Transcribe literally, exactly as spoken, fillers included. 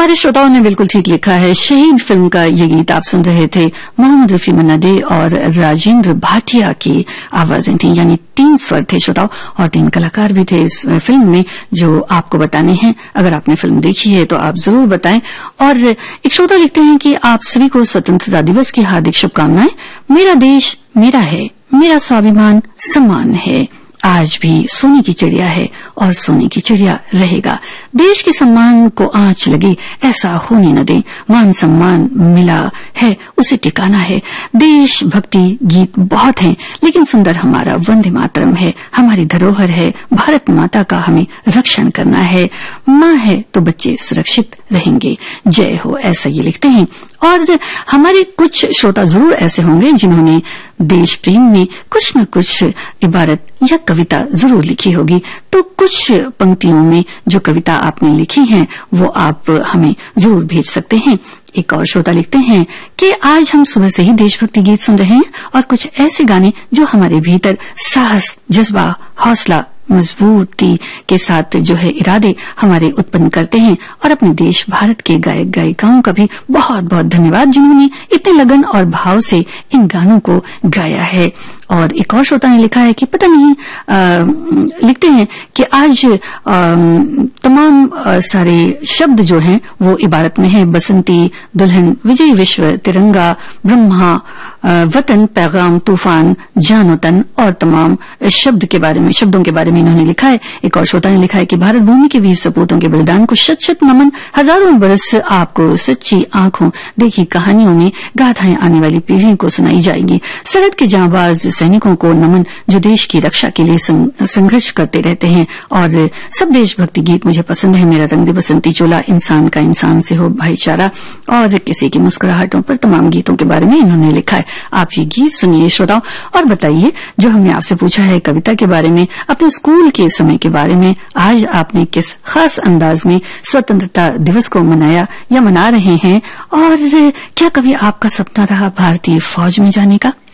हमारे श्रोताओं ने बिल्कुल ठीक लिखा है। शहीद फिल्म का ये गीत आप सुन रहे थे। मोहम्मद रफी मन्ना डे और राजेंद्र भाटिया की आवाजें थी, यानी तीन स्वर थे श्रोताओं, और तीन कलाकार भी थे इस फिल्म में जो आपको बताने हैं। अगर आपने फिल्म देखी है तो आप जरूर बताएं। और एक श्रोता लिखते हैं कि आप सभी को स्वतंत्रता दिवस की हार्दिक शुभकामनाएं। मेरा देश मेरा है, मेरा स्वाभिमान सम्मान है, आज भी सोने की चिड़िया है और सोने की चिड़िया रहेगा। देश के सम्मान को आंच लगे ऐसा होने न दें, मान सम्मान मिला है उसे टिकाना है। देश भक्ति गीत बहुत हैं, लेकिन सुंदर हमारा वंदे मातरम है, हमारी धरोहर है। भारत माता का हमें रक्षण करना है, माँ है तो बच्चे सुरक्षित रहेंगे। जय हो, ऐसा ये लिखते हैं। और हमारे कुछ श्रोता जरूर ऐसे होंगे जिन्होंने देश प्रेम में कुछ न कुछ इबारत या कविता जरूर लिखी होगी, तो कुछ पंक्तियों में जो कविता आपने लिखी है वो आप हमें जरूर भेज सकते हैं। एक और श्रोता लिखते हैं कि आज हम सुबह से ही देशभक्ति गीत सुन रहे हैं और कुछ ऐसे गाने जो हमारे भीतर साहस, जज्बा, हौसला, मजबूती के साथ जो है इरादे हमारे उत्पन्न करते हैं। और अपने देश भारत के गायक गायिकाओं का भी बहुत बहुत धन्यवाद जिन्होंने इतने लगन और भाव से इन गानों को गाया है। और एक और श्रोता ने लिखा है कि पता नहीं आ, लिखते हैं कि आज आ, तमाम आ, सारे शब्द जो हैं वो इबारत में है। बसंती, दुल्हन, विजय विश्व, तिरंगा, ब्रह्मा, आ, वतन, पैगाम, तूफान, जानो तन और तमाम शब्द के बारे में शब्दों के बारे में इन्होंने लिखा है। एक और श्रोता ने लिखा है कि भारत भूमि के वीर सपूतों के बलिदान को शत शत नमन, हजारों बरस आपको सच्ची आंखों देखी कहानियों में गाथाएं आने वाली पीढ़ियों को सुनाई जाएगी। सरहद के जांबाज सैनिकों को नमन जो देश की रक्षा के लिए संघर्ष करते रहते हैं। और सब देशभक्ति गीत मुझे पसंद है। मेरा रंग दे बसंती चोला, इंसान का इंसान से हो भाईचारा, और किसी की मुस्कुराहटों पर, तमाम गीतों के बारे में इन्होंने लिखा है। आप ये गीत सुनिए श्रोताओं और बताइए जो हमने आपसे पूछा है कविता के बारे में, अपने स्कूल के समय के बारे में। आज आपने किस खास अंदाज में स्वतंत्रता दिवस को मनाया या मना रहे हैं, और क्या कभी आपका सपना रहा भारतीय फौज में जाने का?